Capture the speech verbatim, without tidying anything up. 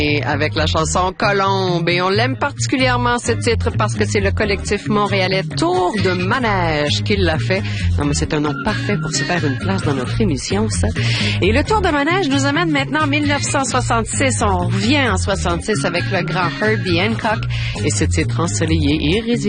Et avec la chanson Colombe. Et on l'aime particulièrement, ce titre, parce que c'est le collectif montréalais Tour de Manège qui l'a fait. Non, mais c'est un nom parfait pour se faire une place dans notre émission, ça. Et le Tour de Manège nous amène maintenant en mille neuf cent soixante-six. On revient en soixante-six avec le grand Herbie Hancock et ce titre ensoleillé et irrésistible.